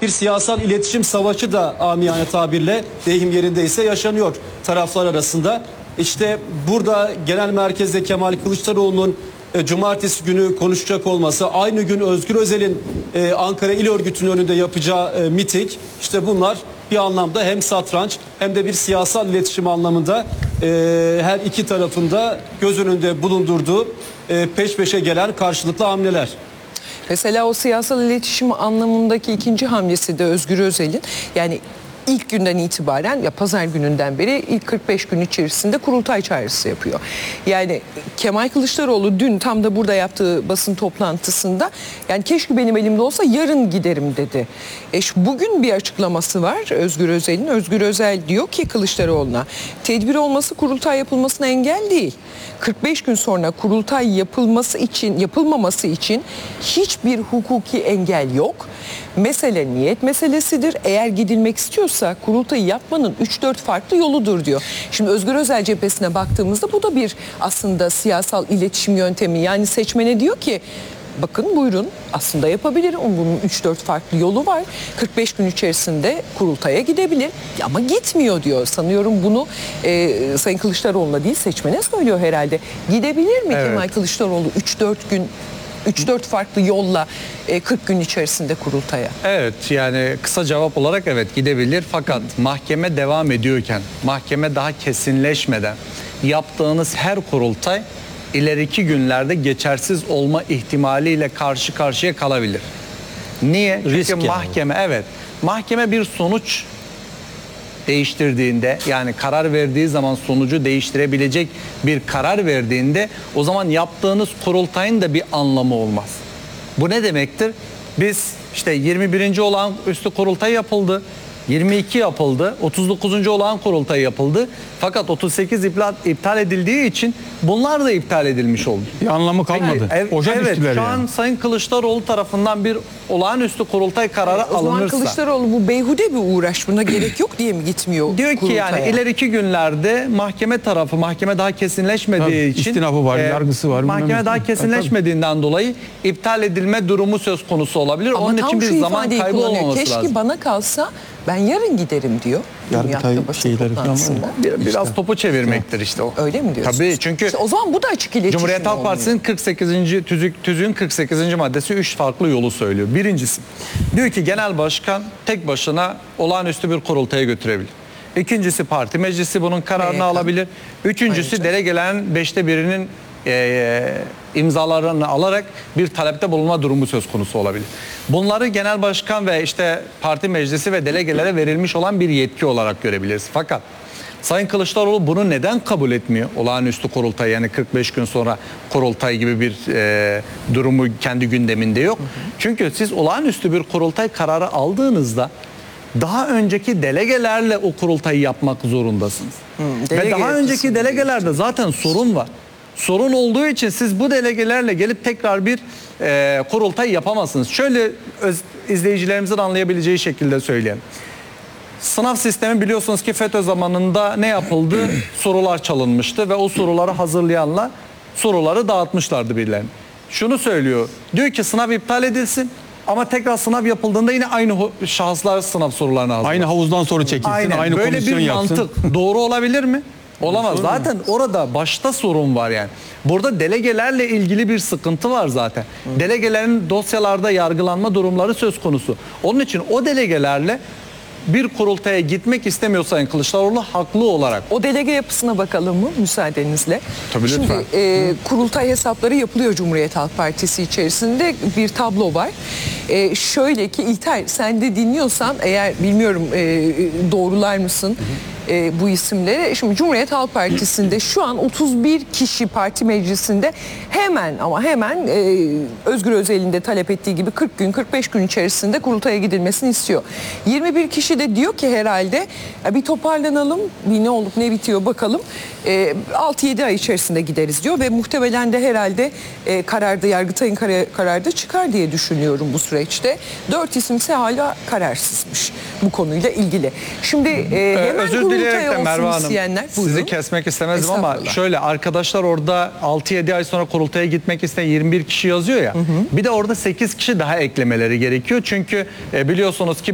bir siyasal iletişim savaşı da amiyane tabirle deyim yerindeyse yaşanıyor taraflar arasında. İşte burada genel merkezde Kemal Kılıçdaroğlu'nun cumartesi günü konuşacak olması, aynı gün Özgür Özel'in Ankara İl Örgütü'nün önünde yapacağı miting, işte bunlar bir anlamda hem satranç hem de bir siyasal iletişim anlamında her iki tarafında göz önünde bulundurduğu peş peşe gelen karşılıklı hamleler. Mesela o siyasal iletişim anlamındaki ikinci hamlesi de Özgür Özel'in, yani ilk günden itibaren, ya pazar gününden beri ilk 45 gün içerisinde kurultay çağrısı yapıyor. Yani Kemal Kılıçdaroğlu dün tam da burada yaptığı basın toplantısında, yani keşke benim elimde olsa yarın giderim dedi. Bugün bir açıklaması var Özgür Özel'in. Özgür Özel diyor ki Kılıçdaroğlu'na, tedbir olması kurultay yapılmasına engel değil. 45 gün sonra kurultay yapılmaması için hiçbir hukuki engel yok. Mesele niyet meselesidir. Eğer gidilmek istiyorsa kurultayı yapmanın 3-4 farklı yoludur diyor. Şimdi Özgür Özel cephesine baktığımızda bu da bir aslında siyasal iletişim yöntemi. Yani seçmene diyor ki bakın buyurun aslında yapabilirim. Bunun 3-4 farklı yolu var. 45 gün içerisinde kurultaya gidebilir. Ama gitmiyor diyor. Sanıyorum bunu Sayın Kılıçdaroğlu'na değil seçmene söylüyor herhalde. Gidebilir mi evet. Kemal Kılıçdaroğlu 3-4 farklı yolla 40 gün içerisinde kurultaya? Evet, yani kısa cevap olarak evet gidebilir, fakat mahkeme devam ediyorken, mahkeme daha kesinleşmeden yaptığınız her kurultay ileriki günlerde geçersiz olma ihtimaliyle karşı karşıya kalabilir. Niye? Risk Çünkü yani. mahkeme bir sonuç değiştirdiğinde, yani karar verdiği zaman sonucu değiştirebilecek bir karar verdiğinde, o zaman yaptığınız kurultayın da bir anlamı olmaz. Bu ne demektir? Biz işte 21. olağan üstü kurultay yapıldı. 22 yapıldı. 39. olağan kurultay yapıldı. Fakat 38 iptal edildiği için bunlar da iptal edilmiş oldu. Bir anlamı kalmadı. Evet, şu an yani. Sayın Kılıçdaroğlu tarafından bir olağanüstü kurultay kararı O zaman alınırsa, Kılıçdaroğlu bu beyhude bir uğraş, buna gerek yok diye mi gitmiyor diyor ki kurultaya? yani ileriki günlerde mahkeme daha kesinleşmediği Tabii, için, istinafı var, yargısı var, mahkeme bilmem daha ne. kesinleşmediğinden dolayı iptal edilme durumu söz konusu olabilir. Ama onun tam için bir şu zaman ifadeyi kaybı kullanıyor. olmaması Keşke lazım. bana kalsa ben yarın giderim diyor. Yargıtay Yaptığı basın şeyleri falan var toplantısında. ya. Biraz topu çevirmektir işte o. Öyle mi diyorsunuz? Tabii, çünkü İşte o zaman bu da açık iletişim Cumhuriyet Halk olmuyor. Partisi'nin 48. tüzüğün 48. maddesi 3 farklı yolu söylüyor. Birincisi, diyor ki genel başkan tek başına olağanüstü bir kurultaya götürebilir. İkincisi, parti meclisi bunun kararını alabilir. Üçüncüsü, delegelerin 5'te 1'inin imzalarını alarak bir talepte bulunma durumu söz konusu olabilir. Bunları genel başkan ve işte parti meclisi ve delegelere verilmiş olan bir yetki olarak görebiliriz. Fakat Sayın Kılıçdaroğlu bunu neden kabul etmiyor? Olağanüstü kurultay, yani 45 gün sonra kurultay gibi bir durumu kendi gündeminde yok. Çünkü siz olağanüstü bir kurultay kararı aldığınızda daha önceki delegelerle o kurultayı yapmak zorundasınız. Ve daha önceki delegelerde zaten sorun var. Sorun olduğu için siz bu delegelerle gelip tekrar bir kurultay yapamazsınız. Şöyle izleyicilerimizin anlayabileceği şekilde söyleyelim. Sınav sistemi biliyorsunuz ki FETÖ zamanında ne yapıldı? Sorular çalınmıştı ve o soruları hazırlayanlar soruları dağıtmışlardı birilerine. Şunu söylüyor, diyor ki sınav iptal edilsin ama tekrar sınav yapıldığında yine aynı şahıslar sınav sorularını hazırlar. Aynı havuzdan soru çekilsin, Aynen. aynı Böyle komisyon bir yapsın. mantık doğru olabilir mi? Olamaz. Zaten orada başta sorun var yani. Burada delegelerle ilgili bir sıkıntı var zaten. Delegelerin dosyalarda yargılanma durumları söz konusu. Onun için o delegelerle bir kurultaya gitmek istemiyor Sayın Kılıçdaroğlu haklı olarak. O delege yapısına bakalım mı müsaadenizle? Tabii, lütfen. Şimdi kurultay hesapları yapılıyor Cumhuriyet Halk Partisi içerisinde, bir tablo var. Şöyle ki İlter, sen de dinliyorsan eğer, bilmiyorum doğrular mısın bu isimleri. Şimdi Cumhuriyet Halk Partisi'nde şu an 31 kişi parti meclisinde hemen Özgür Özel'in de talep ettiği gibi 40 gün 45 gün içerisinde kurultaya gidilmesini istiyor. 21 kişi de diyor ki herhalde bir toparlanalım, bir ne olup ne bitiyor bakalım. 6-7 ay içerisinde gideriz diyor ve muhtemelen de herhalde kararda, Yargıtay'ın kararda çıkar diye düşünüyorum bu süreçte. 4 isimse hala kararsızmış bu konuyla ilgili. Şimdi hemen özür dileyerek de Merve Hanım, isteyenler, sizi kesmek istemezdim ama şöyle, arkadaşlar orada 6-7 ay sonra kurultaya gitmek isteyen 21 kişi yazıyor ya. Bir de orada 8 kişi daha eklemeleri gerekiyor. Çünkü biliyorsunuz ki